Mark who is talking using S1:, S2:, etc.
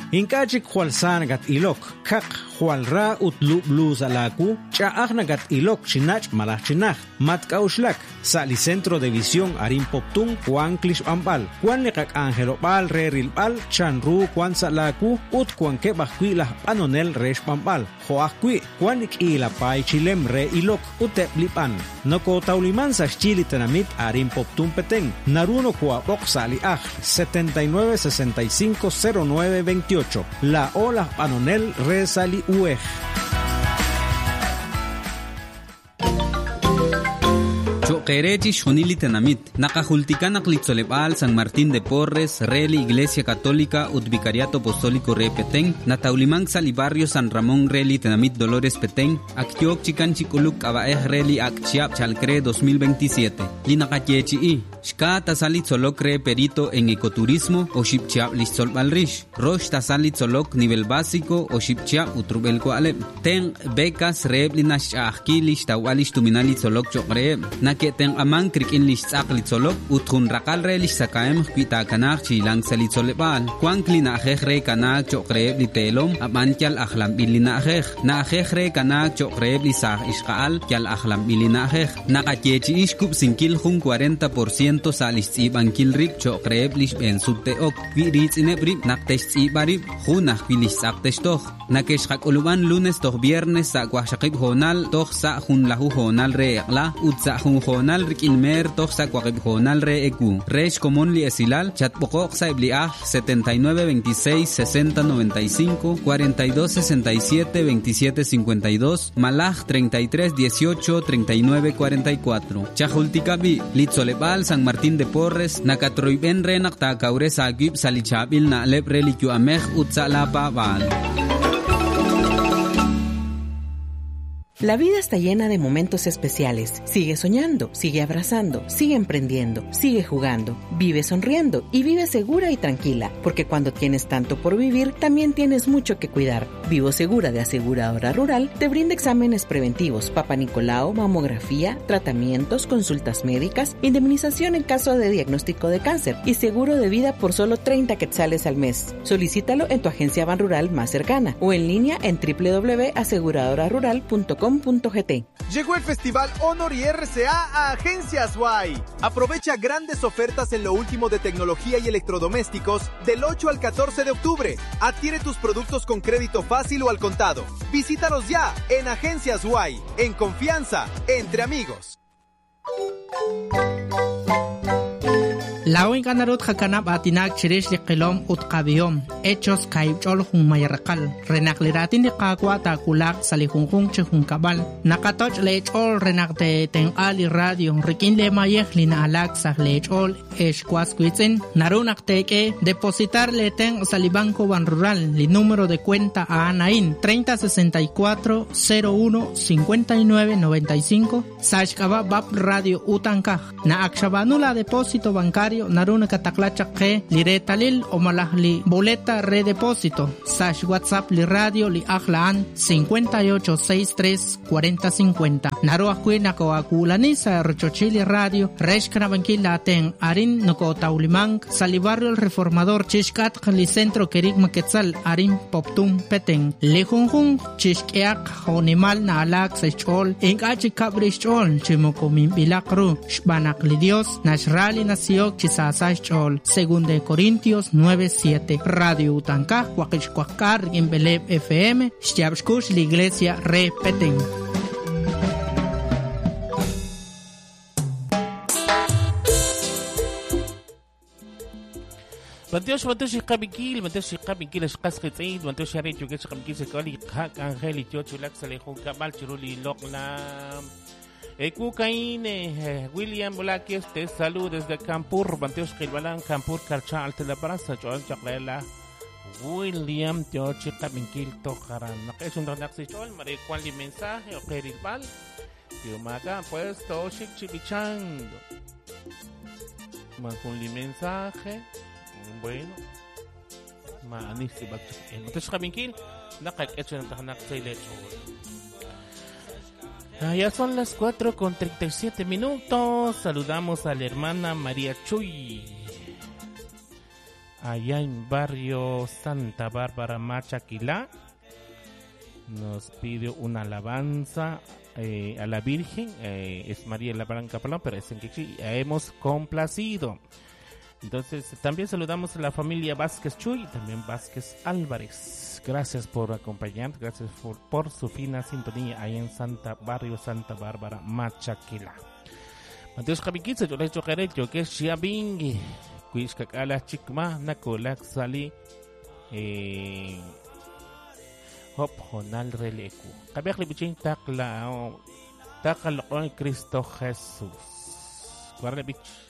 S1: Inkachik hualsanagat ilok, kak hualra utlu blues alaku, chaagnagat ilok chinach malachinach, matkauslak, sali centro de visión arin poptung, Juan Klish Ambal, Juan Lekak Angelo Bal, Rerilbal, Chanru, Juan Salaku, Ut Juan Kebahquila, Panonel Resh Pambal, Joaquui, Juan Ikila Pai Chilem Re Ilok, Uteplipan, Noko Tauliman sa Chili Tenamit arin poptung peteng, Naruno Kuapok Sali Aj, 79650928, La Ola Panonel Re Sali Uej.
S2: Choquerechi Shonili Tenamit, Nakahulticanak Litzolepal, San Martín de Porres, Reli Iglesia Católica, Vicariato Apostólico Re Petén, Nataulimán Salibarrio San Ramón Reli Tenamit Dolores Petén, Aktiok Chican Chiculuk Abaej Reli Akchiap Chalcre 2027, Linakayechi, Shka Tasalit Solok Re Perito en Ecoturismo, o Shipchiap Litzol Balrish, Rosh Tasalit Solok Nivel Básico, o Shipchiap Utrubel Koalep, Ten Becas Reblinash Ahkilish Tawalish Tuminalit Solok Chokre, Naketen Amang Krikin Litzak Litzolok, Utrun Rakal Relish Sakaem Quita Kanak Chilang Salitzolepal, Quanklina Ajejre Kanak Chokre Litelom, Abantial Ahlam Bilina Ajej, Na Ajejre Kanak Chokre Lisah Ishkaal, Kial Ahlam Bilina Ajej, Nakayechi Ishkup Sinkil Jun 40% Salitzib Ankil Rip Chokre Lish Ben Subteok, Viritz Inebrip, Naktesh Ibarip, Junach Bilisak Testoch, Nakeshak Uluban lunes toh viernes sa Kwashakib Honal, toh sa Jun Lahu Honal Reakla, Utsa Jun Honal Rikilmer, toh sa Kwakib Honal Reeku, Resh Común Li Esilal, Chatpokok sa Ibliah, 7926 6095, 4267 2752, Malaj 3318 3944, Chajultikabi, Litzolepal, San Martín de Porres, Nakatroiben Renak Takaure Sagib Salichabil na Lep Relikyu Amej Utsa Lapa Bal.
S3: La vida está llena de momentos especiales. Sigue soñando, sigue abrazando, sigue emprendiendo, sigue jugando, vive sonriendo y vive segura y tranquila, porque cuando tienes tanto por vivir, también tienes mucho que cuidar. Vivo Segura de Aseguradora Rural te brinda exámenes preventivos, Papa Nicolau, mamografía, tratamientos, consultas médicas, indemnización en caso de diagnóstico de cáncer y seguro de vida por solo 30 quetzales al mes. Solicítalo en tu agencia Banrural más cercana o en línea en www.aseguradorarural.com.
S4: Llegó el Festival Honor y RCA a Agencias Y. Aprovecha grandes ofertas en lo último de tecnología y electrodomésticos del 8 al 14 de octubre. Adquiere tus productos con crédito fácil o al contado. Visítanos ya en Agencias Y. En confianza, entre amigos.
S5: Lawin kanarut hakanap atinak chirish liqilom utqabiyom hechos kaibchol jun mayarqal renakliratin liqaqwa takulak salihunjun chihun kabal nakatoch lechol renakte tenqali radio rikin le mayej lina alak sah lechol eshkwasquitzen narunakteke depositar leten salibanco Banrural li número de cuenta a Anain 3064 01 59 95 sashkaba bab radio utankaj na akshabanula depósito bancario naruna kataklachake li retalil o malahli boleta redepósito sash WhatsApp li radio li ahlaan 5863 4050 naruah kuina ko akulani sa rochochili radio reshkana bankila ten arin noko taulimang salibarrio el reformador chishkat li centro kerik maketzal arin poptum peteng lejunjun chishkeak honimal na alak sechol engachi kabrichol chimokomin bilakru shbanak li Dios nashrali nasiok chisasachol según de Corintios 9:7 radio utankaj kwakishkwakar en Beleb FM shtiabshkush la iglesia repeten.
S6: Manteos Qabikil, Manteos Qabikil, Qasqitid, Manteos Yarit, Yugesh Qabikil, Sekali, Hak Angeli, Tiochulak, Salehun Kabal, Chiruli, Lokla. Ekukain, William Bolakis, te saludo desde Campur, Manteos Kilbalan, Campur, Karcha, Altelabranza, Joel Chaklela, William, Tiochi Qabikil, Tojaran. Es un donaxi, Marie, ¿cuál mensaje o Keribal? Yumaga, pues, Toshik Chibichando. Manjunli mensaje. Bueno, maanisi bakit. Entonces Qabikil, nakaketcho ng tahanak sa ilecho. Ya son las 4:37. Saludamos a la hermana María Chuy. allá en barrio Santa Bárbara, Machaquilá. Nos pide una alabanza a la Virgen, es María la Blanca Paloma, pero es en Quichí, hemos complacido. Entonces también saludamos a la familia Vázquez Chuy y también Vázquez Álvarez. Gracias por acompañar, gracias por su fina sintonía ahí en barrio Santa Bárbara, Machaquilá. Mateos Javiquitza, yo le he hecho querecho, que es Xiabingui, Cuishcacala Chicma, Nacolak Sali, Hop Honal Releku. Kabiak Libiching Takla, Takal on Cristo Jesús. Guarda, bitch.